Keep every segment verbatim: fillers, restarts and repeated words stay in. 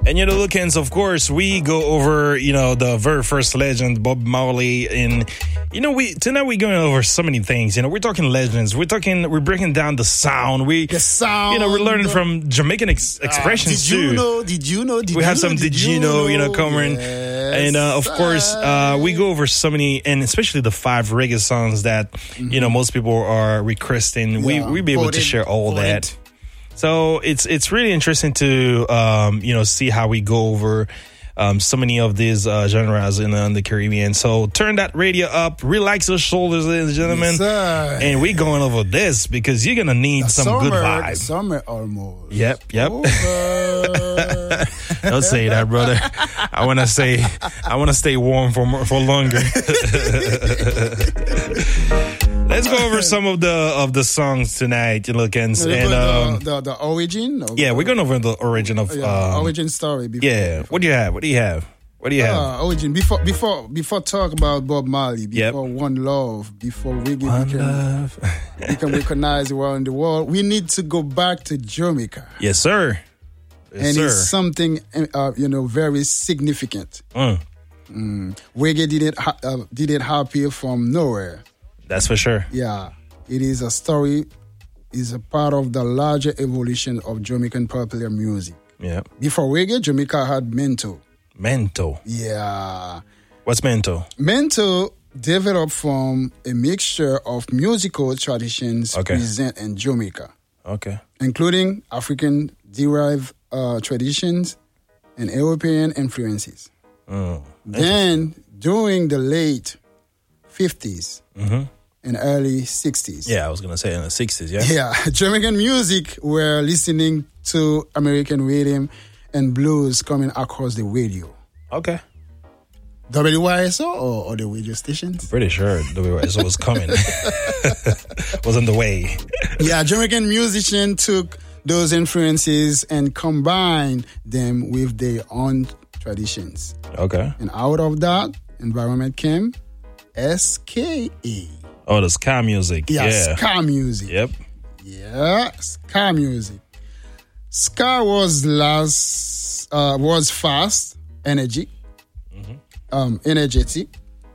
And you know, Lucans, of course, we go over, you know, the very first legend, Bob Marley. And, you know, we tonight we're going over so many things. You know, we're talking legends. We're talking, we're breaking down the sound. We, the sound. You know, we're learning from Jamaican ex- expressions, uh, did you too. Know, did you know? Did we you have know, some Did You Know, you know, coming. Yes, and, uh, of course, uh, we go over so many, and especially the five reggae songs that, mm-hmm. you know, most people are requesting. Yeah, we, we'll be able voted, to share all voted. that. So it's it's really interesting to um, you know see how we go over um, so many of these uh, genres in, uh, in the Caribbean. So turn that radio up, relax your shoulders, ladies and gentlemen, yes, and we're going over this because you're gonna need the some summer, good vibes. Summer almost. Yep, yep. Don't say that, brother. I wanna say I wanna stay warm for more, for longer. Let's go over some of the of the songs tonight, Lucans. And um, the, the the origin. Of, yeah, we're going over the origin of yeah, um, origin story. Before, yeah, before. what do you have? What do you have? What do you have? Uh, origin before before before talk about Bob Marley. Before yep. One Love. Before reggae One became, Love. become recognized around the world. We need to go back to Jamaica. Yes, sir. Yes, and sir. it's something uh, you know very significant. Mm. Mm. Reggae didn't ha- uh, didn't appear from nowhere. That's for sure. Yeah. It is a story, is a part of the larger evolution of Jamaican popular music. Yeah. Before reggae, Jamaica had mento. Mento. Yeah. What's mento? Mento developed from a mixture of musical traditions okay. present in Jamaica. Okay. Including African-derived uh, traditions and European influences. Oh, then, during the late fifties, mm-hmm. in early sixties. Yeah, I was going to say in the sixties, yeah. Yeah, Jamaican music were listening to American rhythm and blues coming across the radio. Okay. W Y S O or, or the radio stations? I'm pretty sure W Y S O was coming. Was on the way. Yeah, Jamaican musicians took those influences and combined them with their own traditions. Okay. And out of that environment came S K A. Oh, the ska music. Yeah, yeah. ska music. Yep. Yeah, ska music. Ska was last, uh, was fast, energy, mm-hmm. um, energetic,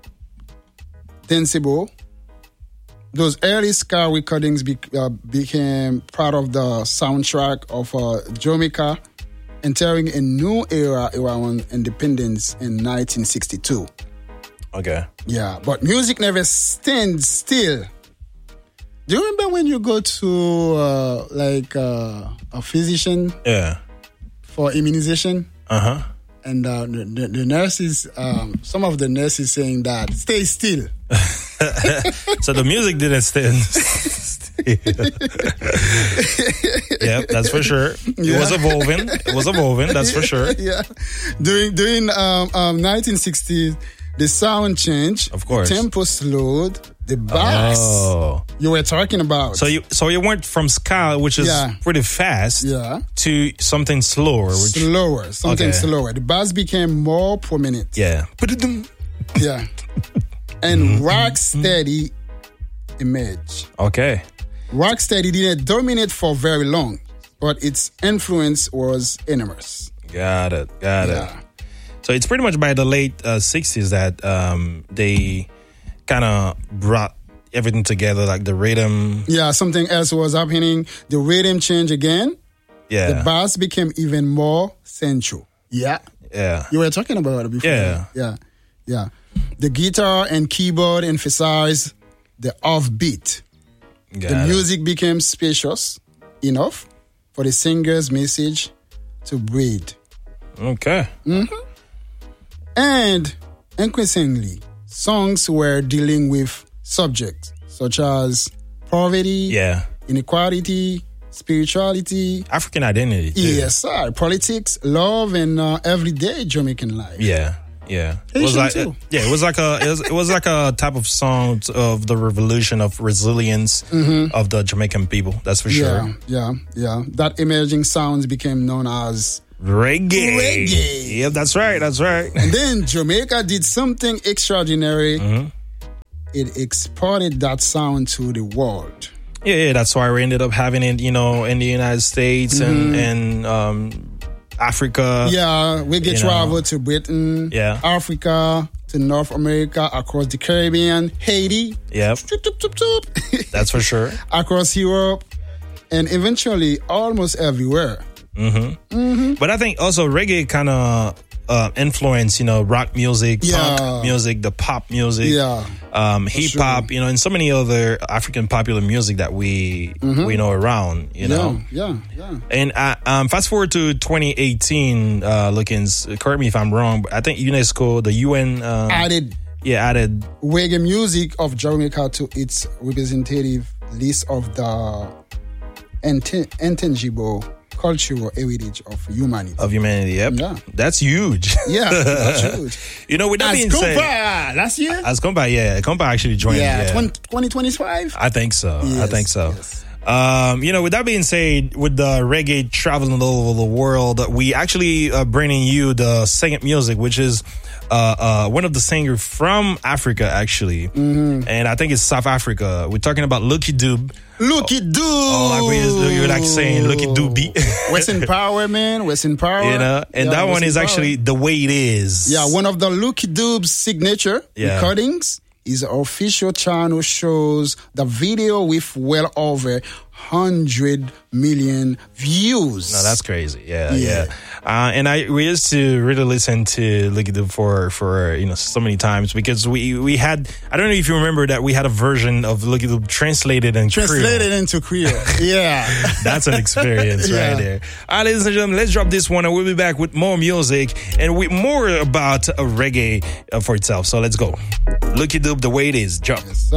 danceable. Those early ska recordings be, uh, became part of the soundtrack of uh, Jamaica, entering a new era around independence in nineteen sixty-two. Okay. Yeah, but music never stands still. Do you remember when you go to uh, like uh, a physician? Yeah. For immunization? Uh-huh. And uh, the, the, the nurses, um, some of the nurses saying that, stay still. So the music didn't stand still. Yep, that's for sure. It yeah. was evolving. It was evolving, that's for sure. Yeah. During, during um, um, nineteen sixties, the sound changed. Of course. The tempo slowed. The bass oh. you were talking about. So you so you went from ska, which is yeah. pretty fast, yeah. to something slower. Which, slower. Something okay. slower. The bass became more prominent. Yeah. Yeah. And Rocksteady emerged. Okay. Rocksteady didn't dominate for very long, but its influence was enormous. Got it. Got yeah. it. So it's pretty much by the late uh, sixties that um, they kind of brought everything together, like the rhythm. Yeah, something else was happening. The rhythm changed again. Yeah. The bass became even more central. Yeah. Yeah. You were talking about it before. Yeah. Yeah. Yeah. The guitar and keyboard emphasized the offbeat. Got the it. music became spacious enough for the singer's message to breathe. Okay. Mm-hmm. And increasingly, songs were dealing with subjects such as poverty, yeah. inequality, spirituality, African identity. Too. Yes, sir. Politics, love, and uh, everyday Jamaican life. Yeah, yeah. Haitian it was like too. yeah, it was like a it was, it was like a type of song of the revolution of resilience mm-hmm. of the Jamaican people. That's for yeah, sure. Yeah, yeah. That emerging sounds became known as reggae. Reggae. Yep, that's right. That's right. And then Jamaica did something extraordinary. Mm-hmm. It exported that sound to the world. Yeah, yeah, that's why we ended up having it, you know, in the United States mm-hmm. and and um, Africa. Yeah, we get you travel know. to Britain, Yeah. Africa, to North America, across the Caribbean, Haiti. Yep. Toop, toop, toop, toop. That's for sure. Across Europe, and eventually almost everywhere. But I think also reggae kind of uh, influence, you know, rock music, Yeah. punk music, the pop music, Yeah. um, hip hop, sure. you know, and so many other African popular music that we we know around, you know. Yeah, yeah, yeah. And uh, um, fast forward to twenty eighteen, uh, Lookins, correct me if I'm wrong, but I think UNESCO, the U N, uh, Added yeah, added reggae music of Jamaica to its representative list of the inten- intangible cultural heritage of humanity. of humanity. Yep, Yeah. that's huge. Yeah, that's huge. You know, with that As being said, Compa last year? as Compa, yeah, Compa actually joined. Yeah, yeah. twenty twenty-five? I think so. I Yes, think so. yes. Um, you know, with that being said, with the reggae traveling all over the world, we actually uh, bringing you the second music, which is uh, uh, one of the singers from Africa, actually, mm-hmm. and I think it's South Africa. We're talking about Lucky Dube. Lucky Dube! Oh, like we you like saying Lucky Dube. Western Power, man. Western Power. You know, and Yeah, that one Western is Power. actually The Way It Is. Yeah, one of the Lucky Dube's signature Yeah. recordings. His official channel shows the video with well over one hundred million views. No, that's crazy. Yeah, Yeah. yeah. Uh, and I we used to really listen to Lucky Dube for for you know so many times because we we had I don't know if you remember that we had a version of Lucky Dube translated in Translated Creole. into Creole. Yeah. That's an experience Yeah. right there. All right, ladies and gentlemen, let's drop this one and we'll be back with more music and with more about uh, reggae uh, for itself. So let's go. Lucky Dube, The Way It Is. Jump. So